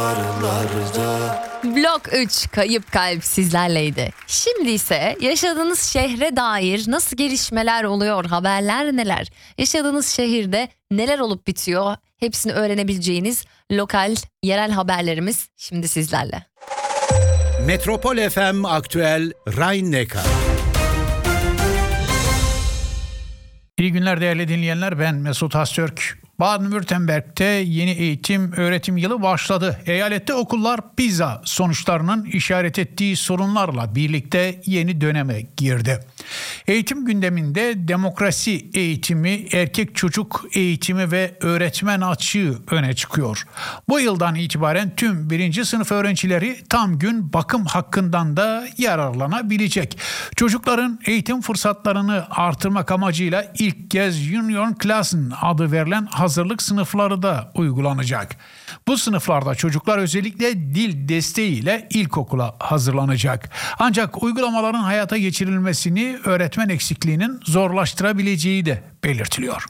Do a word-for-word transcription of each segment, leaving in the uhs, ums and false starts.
Blok üç Kayıp Kalp sizlerleydi. Şimdi ise yaşadığınız şehre dair nasıl gelişmeler oluyor, haberler neler? Yaşadığınız şehirde neler olup bitiyor? Hepsini öğrenebileceğiniz lokal, yerel haberlerimiz şimdi sizlerle. Metropol F M Aktüel Rhein-Neckar. İyi günler değerli dinleyenler, ben Mesut Astürk. Baden-Württemberg'te yeni eğitim öğretim yılı başladı. Eyalette okullar PISA sonuçlarının işaret ettiği sorunlarla birlikte yeni döneme girdi. Eğitim gündeminde demokrasi eğitimi, erkek çocuk eğitimi ve öğretmen açığı öne çıkıyor. Bu yıldan itibaren tüm birinci sınıf öğrencileri tam gün bakım hakkından da yararlanabilecek. Çocukların eğitim fırsatlarını artırmak amacıyla ilk kez Junior Klassen adı verilen hazırlık sınıfları da uygulanacak. Bu sınıflarda çocuklar özellikle dil desteğiyle ilkokula hazırlanacak. Ancak uygulamaların hayata geçirilmesini öğretmen eksikliğinin zorlaştırabileceği de belirtiliyor.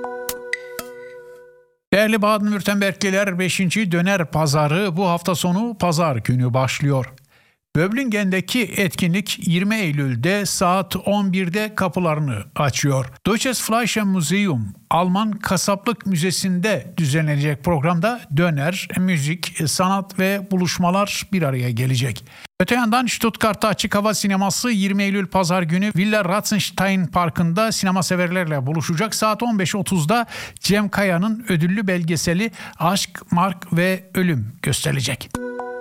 Değerli Baden-Württembergliler, beşinci döner pazarı bu hafta sonu pazar günü başlıyor. Böblingen'deki etkinlik yirmi Eylül'de saat on birde kapılarını açıyor. Deutsches Fleischmuseum, Alman Kasaplık Müzesi'nde düzenlenecek programda döner, müzik, sanat ve buluşmalar bir araya gelecek. Öte yandan Stuttgart'ta Açık Hava Sineması yirmi Eylül Pazar günü Villa Ratzenstein Parkı'nda sinema severlerle buluşacak. Saat on beş otuzda Cem Kaya'nın ödüllü belgeseli Aşk, Mark ve Ölüm gösterilecek.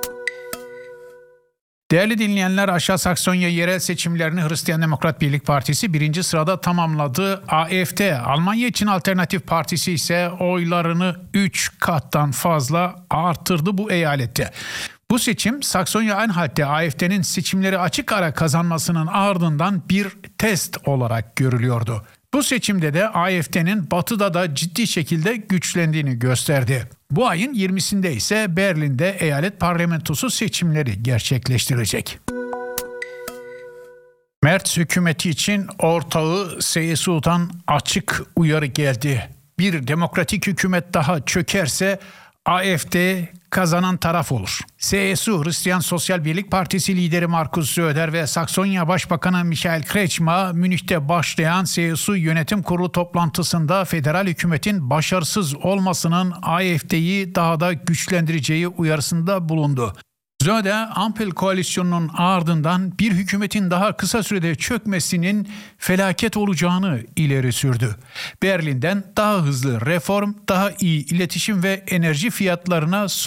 Değerli dinleyenler, Aşağı Saksonya yerel seçimlerini Hristiyan Demokrat Birlik Partisi birinci sırada tamamladı. A F D, Almanya için Alternatif Partisi ise oylarını üç kattan fazla artırdı bu eyalette. Bu seçim Saksonya-Anhalt'te A F D'nin seçimleri açık ara kazanmasının ardından bir test olarak görülüyordu. Bu seçimde de A F D'nin batıda da ciddi şekilde güçlendiğini gösterdi. Bu ayın yirmisinde ise Berlin'de eyalet parlamentosu seçimleri gerçekleştirilecek. Merz hükümeti için ortağı S S U'dan açık uyarı geldi. Bir demokratik hükümet daha çökerse A F D kazanan taraf olur. S S U, Hristiyan Sosyal Birlik Partisi lideri Markus Söder ve Saksonya Başbakanı Michael Kretschmer, Münih'te başlayan S S U Yönetim Kurulu toplantısında federal hükümetin başarısız olmasının A F D'yi daha da güçlendireceği uyarısında bulundu. Söder, Ampel koalisyonunun ardından bir hükümetin daha kısa sürede çökmesinin felaket olacağını ileri sürdü. Berlin'den daha hızlı reform, daha iyi iletişim ve enerji fiyatlarına